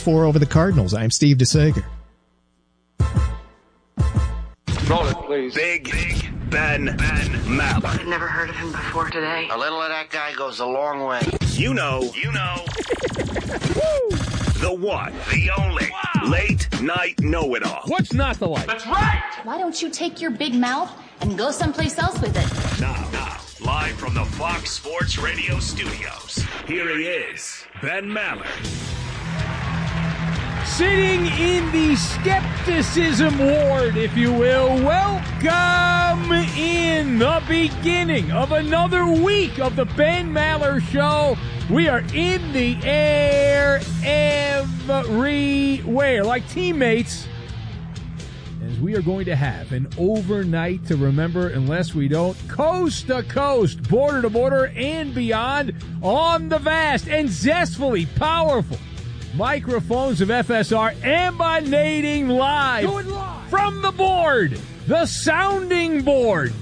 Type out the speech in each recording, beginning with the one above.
6-4 over the Cardinals. I'm Steve DeSager. Roll it, please. Big Ben Maller. I've never heard of him before today. A little of that guy goes a long way. You know. The one, the only, late night know-it-all. What's not the light? That's right! Why don't you take your big mouth and go someplace else with it? Now, live from the Fox Sports Radio studios, here he is, Ben Maller. Sitting in the skepticism ward, if you will, welcome in the beginning of another week of the Ben Maller Show. We are in the air everywhere, like teammates, as we are going to have an overnight to remember unless we don't, coast to coast, border to border, and beyond on the vast and zestfully powerful microphones of FSR, emanating live from the board, the sounding board,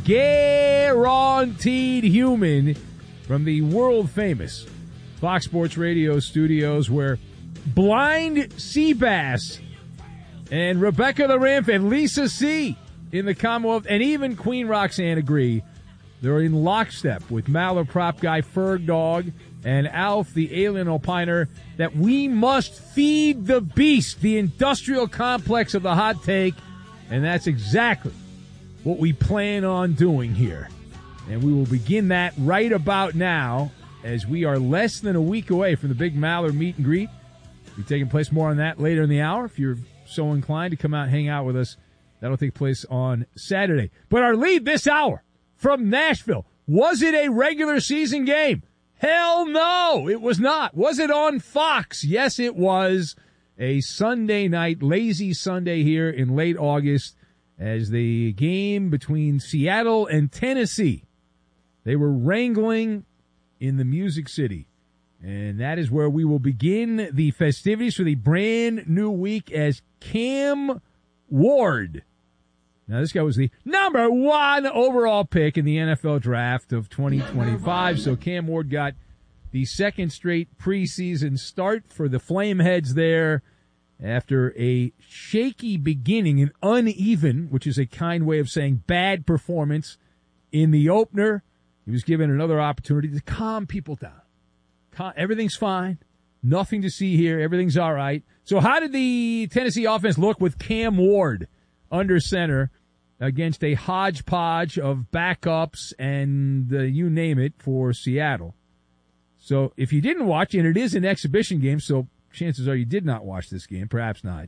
guaranteed human, from the world-famous Fox Sports Radio studios, where Blind Seabass and Rebecca the Riff and Lisa C. in the Commonwealth, and even Queen Roxanne agree they're in lockstep with Maller prop guy Ferg Dog and Alf the alien opiner that we must feed the beast, the industrial complex of the hot take, and that's exactly what we plan on doing here. And we will begin that right about now, as we are less than a week away from the big Maller meet and greet. Be taking place, more on that later in the hour. If you're so inclined to come out and hang out with us, that'll take place on Saturday. But our lead this hour from Nashville, was it a regular season game? Hell no, it was not. Was it on Fox? Yes, it was. A Sunday night, lazy Sunday here in late August, as the game between Seattle and Tennessee. They were wrangling in the Music City. And that is where we will begin the festivities for the brand new week, as Cam Ward. Now, this guy was the number 1 overall pick in the NFL draft of 2025. So Cam Ward got the second straight preseason start for the Flameheads there after a shaky beginning, an uneven, which is a kind way of saying bad performance in the opener. He was given another opportunity to calm people down. Everything's fine. Nothing to see here. Everything's all right. So how did the Tennessee offense look with Cam Ward under center against a hodgepodge of backups and you name it for Seattle? So if you didn't watch, and it is an exhibition game, so chances are you did not watch this game, perhaps not.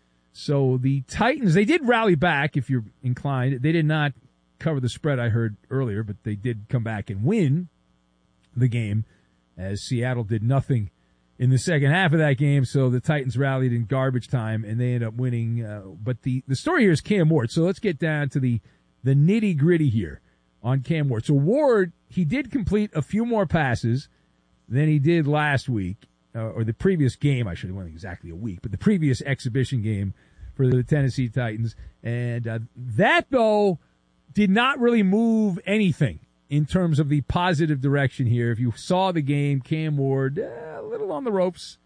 So the Titans, they did rally back, if you're inclined. They did not cover the spread, I heard earlier, but they did come back and win the game, as Seattle did nothing in the second half of that game. So the Titans rallied in garbage time, and they ended up winning. But the story here is Cam Ward. So let's get down to the nitty-gritty here on Cam Ward. So Ward, he did complete a few more passes than he did last week, or the previous game. I should have went exactly a week, but the previous exhibition game for the Tennessee Titans. And that, though, did not really move anything in terms of the positive direction here. If you saw the game, Cam Ward, a little on the ropes.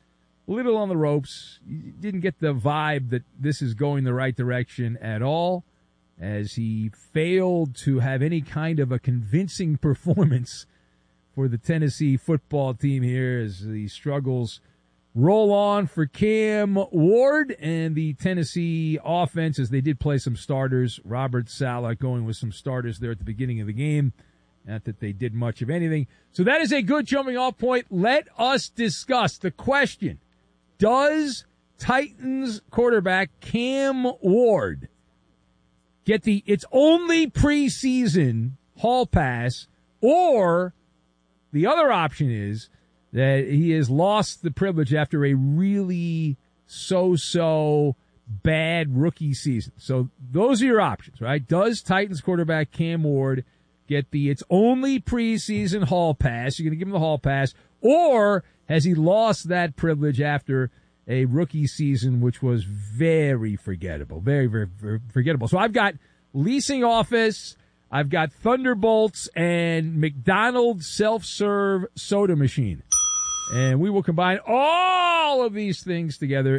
You didn't get the vibe that this is going the right direction at all, as he failed to have any kind of a convincing performance for the Tennessee football team here, as the struggles roll on for Cam Ward and the Tennessee offense, as they did play some starters. Robert Saleh going with some starters there at the beginning of the game. Not that they did much of anything. So that is a good jumping off point. Let us discuss the question: does Titans quarterback Cam Ward get its only preseason hall pass, or the other option is that he has lost the privilege after a really so-so bad rookie season? So those are your options, right? Does Titans quarterback Cam Ward get its only preseason hall pass? You're going to give him the hall pass. Or has he lost that privilege after a rookie season, which was very forgettable? Very, very, very forgettable. So I've got leasing office, I've got Thunderbolts, and McDonald's self-serve soda machine. And we will combine all of these things together